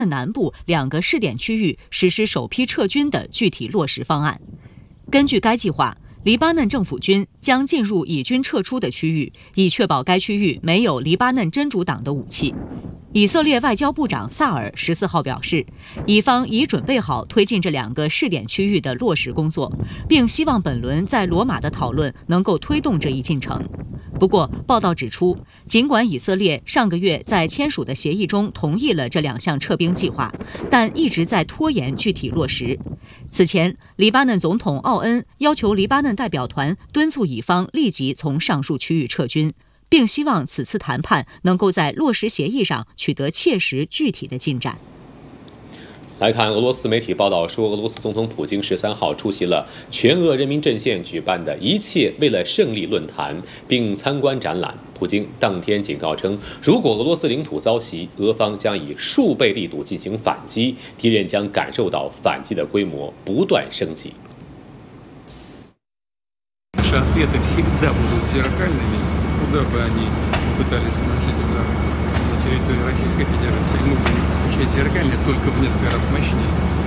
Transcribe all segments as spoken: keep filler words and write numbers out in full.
南部两个试点区域实施首批撤军的具体落实方案。根据该计划，黎巴嫩政府军将进入以军撤出的区域，以确保该区域没有黎巴嫩真主党的武器。以色列外交部长萨尔十四号表示，以方已准备好推进这两个试点区域的落实工作，并希望本轮在罗马的讨论能够推动这一进程。不过，报道指出，尽管以色列上个月在签署的协议中同意了这两项撤兵计划，但一直在拖延具体落实。此前，黎巴嫩总统奥恩要求黎巴嫩代表团敦促以方立即从上述区域撤军，并希望此次谈判能够在落实协议上取得切实具体的进展。 来看俄罗斯媒体报道说，俄罗斯总统普京十三号出席了全俄人民阵线举办的一切为了胜利论坛，并参观展览。普京当天警告称，如果俄罗斯领土遭袭，俄方将以数倍力度进行反击，敌人将感受到反击的规模不断升级。 Куда бы они пытались наносить удары на территории Российской Федерации, мы будем отвечать зеркально, только в несколько раз мощнее.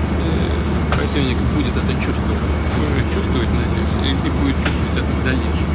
Противник будет это чувствовать, уже чувствует, надеюсь, и будет чувствовать это в дальнейшем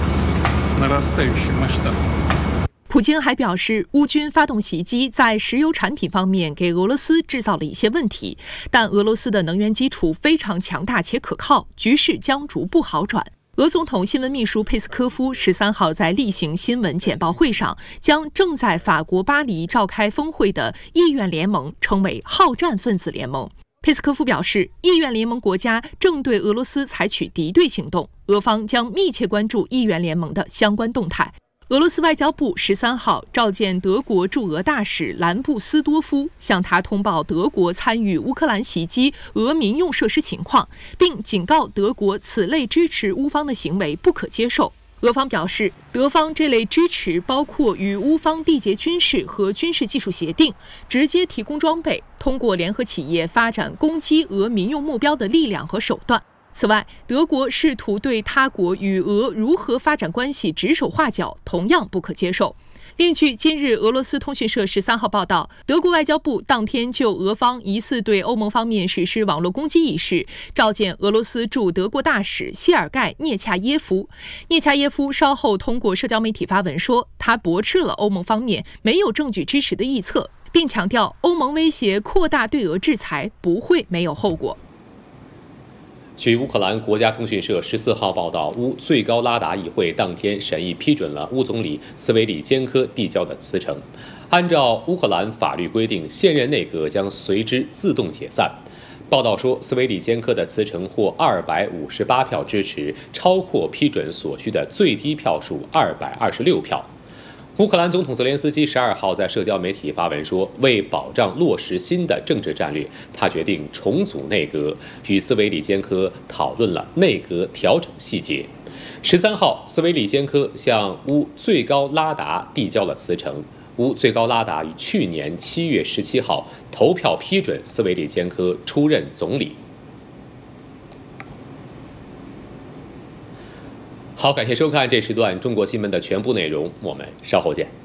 с нарастающим масштабом. 普京还表示，乌军发动袭击在石油产品方面给俄罗斯制造了一些问题，但俄罗斯的能源基础非常强大且可靠，局势将逐步好转。俄总统新闻秘书佩斯科夫十三号在例行新闻简报会上，将正在法国巴黎召开峰会的意愿联盟称为好战分子联盟。佩斯科夫表示，意愿联盟国家正对俄罗斯采取敌对行动，俄方将密切关注意愿联盟的相关动态。俄罗斯外交部十三号召见德国驻俄大使兰布斯多夫，向他通报德国参与乌克兰袭击俄民用设施情况，并警告德国此类支持乌方的行为不可接受。俄方表示，德方这类支持包括与乌方缔结军事和军事技术协定，直接提供装备，通过联合企业发展攻击俄民用目标的力量和手段。此外，德国试图对他国与俄如何发展关系指手画脚，同样不可接受。另据今日俄罗斯通讯社十三号报道，德国外交部当天就俄方疑似对欧盟方面实施网络攻击一事，召见俄罗斯驻德国大使谢尔盖·涅恰耶夫。涅恰耶夫稍后通过社交媒体发文说，他驳斥了欧盟方面没有证据支持的臆测，并强调欧盟威胁扩大对俄制裁不会没有后果。 据乌克兰国家通讯社十四号报道，乌最高拉达议会当天审议批准了乌总理斯维里坚科递交的辞呈。按照乌克兰法律规定，现任内阁将随之自动解散。报道说，斯维里坚科的辞呈获二百五十八票支持，超过批准所需的最低票数二百二十六票。乌克兰总统泽连斯基十二号在社交媒体发文说，为保障落实新的政治战略，他决定重组内阁，与斯维里坚科讨论了内阁调整细节。十三号，斯维里坚科向乌最高拉达递交了辞呈。乌最高拉达于去年七月十七号投票批准斯维里坚科出任总理。好，感谢收看这时段中国新闻的全部内容，我们稍后见。